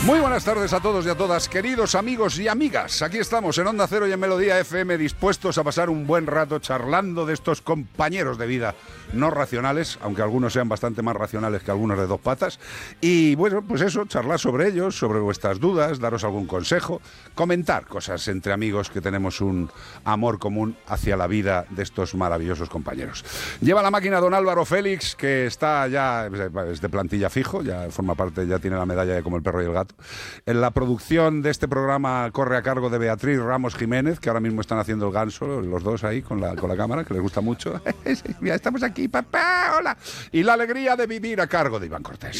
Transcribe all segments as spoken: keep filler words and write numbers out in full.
Muy buenas tardes a todos y a todas, queridos amigos y amigas. Aquí estamos en Onda Cero y en Melodía F M, dispuestos a pasar un buen rato charlando de estos compañeros de vida no racionales, aunque algunos sean bastante más racionales que algunos de dos patas. Y bueno, pues eso, charlar sobre ellos, sobre vuestras dudas, daros algún consejo, comentar cosas entre amigos que tenemos un amor común hacia la vida de estos maravillosos compañeros. Lleva la máquina don Álvaro Félix, que está ya, es de plantilla fijo, ya forma parte, ya tiene la medalla de Como el perro y el gato. En la producción de este programa corre a cargo de Beatriz Ramos Jiménez, que ahora mismo están haciendo el ganso, los dos ahí con la, con la cámara, que les gusta mucho. Mira, estamos aquí, papá, hola. Y la alegría de vivir a cargo de Iván Cortés.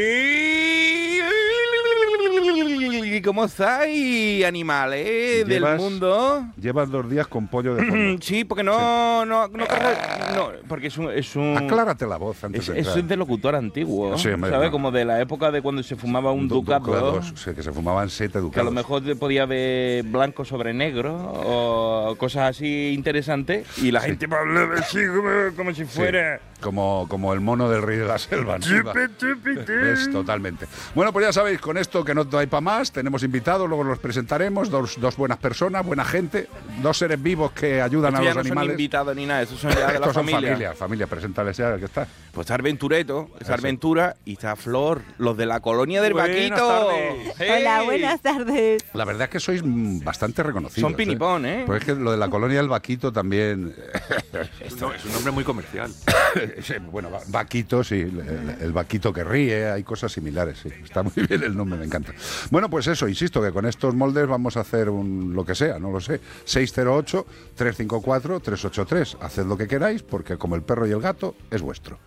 ¿Y cómo estáis, animales del mundo? Llevas dos días con pollo de fondo. Sí, porque no... Sí. no, no, carga, no porque es un, es un... Aclárate la voz antes es, de entrar. Es de locutor antiguo, sí, hombre, ¿sabes? No. Como de la época de cuando se fumaba un du ducato. Ducados, sí, que se fumaban siete ducados. Que a lo mejor podía haber blanco sobre negro o cosas así interesantes y la sí. gente hablaba así como, como si fuera... Sí. Como, como el mono del rey de la selva, ¿no? Es totalmente. Bueno, pues ya sabéis, con esto que no hay para más, tenemos invitados, luego los presentaremos, dos, dos buenas personas, buena gente, dos seres vivos que ayudan Estos a los ya no animales. Son invitados ni nada, estos son ya de la Estos familia. Son familia, familia, preséntales ya, ¿qué está? Pues está Arventureto, está Arventura y está Flor, los de la colonia del buenas Vaquito. Hey. Hola, buenas tardes. La verdad es que sois bastante reconocidos. Son pinipón, ¿eh? ¿eh? Pues es que lo de la colonia del Vaquito también... Esto es un nombre muy comercial. Bueno, Vaquito, sí, el, el Vaquito que ríe, hay cosas similares, sí. Está muy bien el nombre, me encanta. Bueno, pues eso, insisto, que con estos moldes vamos a hacer un lo que sea, no lo sé. seis cero ocho, tres cinco cuatro, tres ocho tres. Haced lo que queráis, porque como el perro y el gato, es vuestro.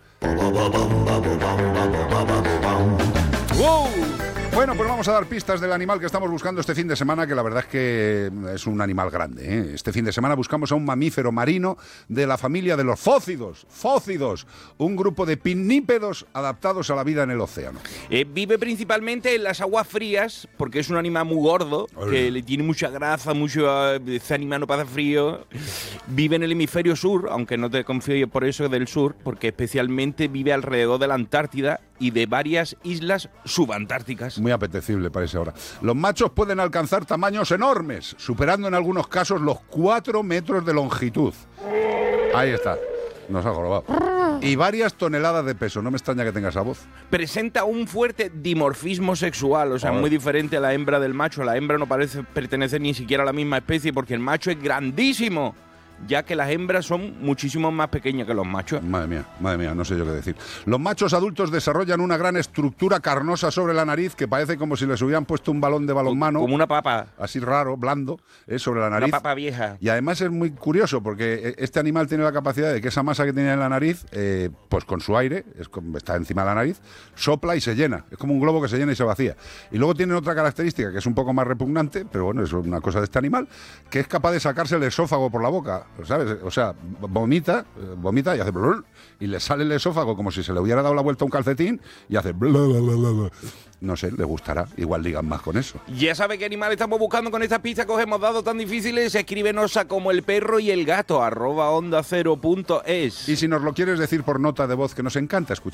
¡Wow! Bueno, pues vamos a dar pistas del animal que estamos buscando este fin de semana, que la verdad es que es un animal grande, ¿eh? Este fin de semana buscamos a un mamífero marino de la familia de los fócidos, fócidos, un grupo de pinnípedos adaptados a la vida en el océano. Eh, vive principalmente en las aguas frías, porque es un animal muy gordo, Hola. que le tiene mucha grasa, mucho, este animal no pasa frío. Vive en el hemisferio sur, aunque no te confío por eso del sur, porque especialmente vive alrededor de la Antártida y de varias islas subantárticas. Muy apetecible parece ahora. Los machos pueden alcanzar tamaños enormes, superando en algunos casos los cuatro metros de longitud. Ahí está, nos ha jorobado. Y varias toneladas de peso, no me extraña que tenga esa voz. Presenta un fuerte dimorfismo sexual, o sea, oh. muy diferente a la hembra del macho. La hembra no parece pertenecer ni siquiera a la misma especie porque el macho es grandísimo, ya que las hembras son muchísimo más pequeñas que los machos. Madre mía, madre mía, no sé yo qué decir. Los machos adultos desarrollan una gran estructura carnosa sobre la nariz que parece como si les hubieran puesto un balón de balonmano. Como una papa. Así raro, blando, eh, sobre la nariz. Una papa vieja. Y además es muy curioso porque este animal tiene la capacidad de que esa masa que tiene en la nariz, eh, pues con su aire, es como, está encima de la nariz, sopla y se llena. Es como un globo que se llena y se vacía. Y luego tiene otra característica que es un poco más repugnante, pero bueno, es una cosa de este animal, que es capaz de sacarse el esófago por la boca. ¿Sabes? O sea, vomita, vomita y hace blul, y le sale el esófago como si se le hubiera dado la vuelta a un calcetín y hace bla, bla, bla, bla, bla. No sé, le gustará. Igual digan más con eso. Ya sabe qué animal estamos buscando con estas pistas que os hemos dado tan difíciles. Escríbenos a Como el perro y el gato arroba onda cero punto es. Y si nos lo quieres decir por nota de voz, que nos encanta escuchar.